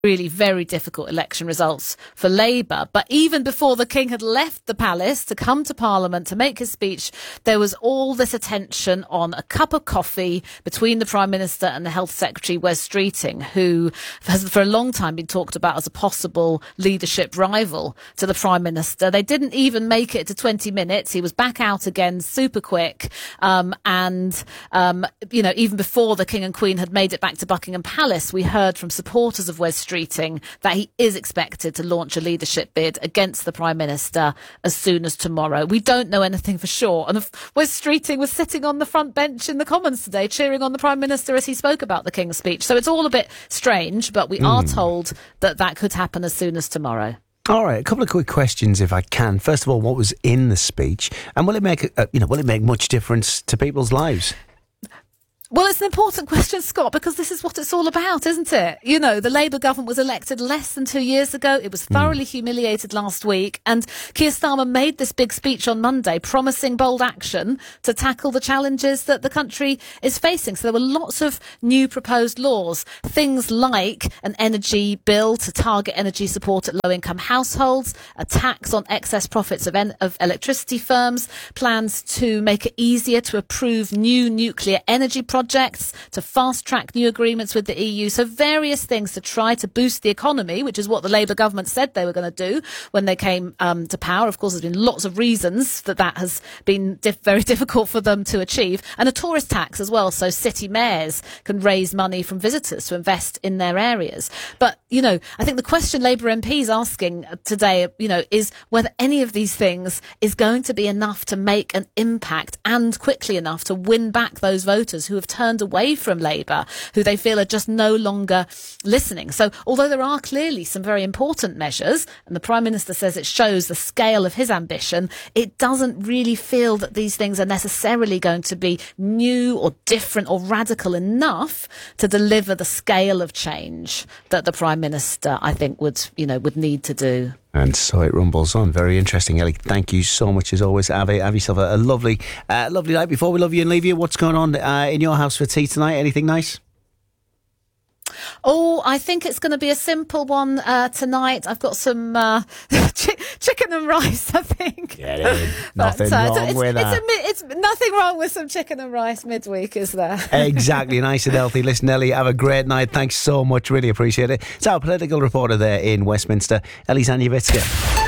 really very difficult election results for Labour. But even before the King had left the palace to come to Parliament to make his speech, there was all this attention on a cup of coffee between the Prime Minister and the Health Secretary, Wes Streeting, who has for a long time been talked about as a possible leadership rival to the Prime Minister. They didn't even make it to 20 minutes. He was back out again super quick. Even before the King and Queen had made it back to Buckingham Palace, we heard from supporters of Wes Streeting that he is expected to launch a leadership bid against the Prime Minister as soon as tomorrow. We don't know anything for sure. And Wes Streeting was sitting on the front bench in the Commons today, cheering on the Prime Minister as he spoke about the King's speech. So it's all a bit strange, but we are told that could happen as soon as tomorrow. All right, a couple of quick questions, if I can. First of all, what was in the speech, and will it make much difference to people's lives? Well, it's an important question, Scott, because this is what it's all about, isn't it? You know, the Labour government was elected less than 2 years ago. It was thoroughly humiliated last week. And Keir Starmer made this big speech on Monday, promising bold action to tackle the challenges that the country is facing. So there were lots of new proposed laws, things like an energy bill to target energy support at low-income households, a tax on excess profits of electricity firms, plans to make it easier to approve new nuclear energy projects, to fast-track new agreements with the EU. So various things to try to boost the economy, which is what the Labour government said they were going to do when they came to power. Of course, there's been lots of reasons that has been very difficult for them to achieve. And a tourist tax as well, so city mayors can raise money from visitors to invest in their areas. But, I think the question Labour MPs asking today, is whether any of these things is going to be enough to make an impact and quickly enough to win back those voters who have turned away from Labour, who they feel are just no longer listening. So although there are clearly some very important measures, and the Prime Minister says it shows the scale of his ambition, it doesn't really feel that these things are necessarily going to be new or different or radical enough to deliver the scale of change that the Prime Minister, I think, would need to do. And so it rumbles on. Very interesting, Ellie. Thank you so much as always. Have yourself a lovely night. Before we love you and leave you, what's going on in your house for tea tonight? Anything nice? Oh, I think it's going to be a simple one tonight. I've got some chicken and rice, I think. Yeah, nothing wrong with that. It's nothing wrong with some chicken and rice midweek, is there? Exactly. Nice and healthy. Listen, Ellie, have a great night. Thanks so much. Really appreciate it. It's our political reporter there in Westminster, Ellie Zaniewicz.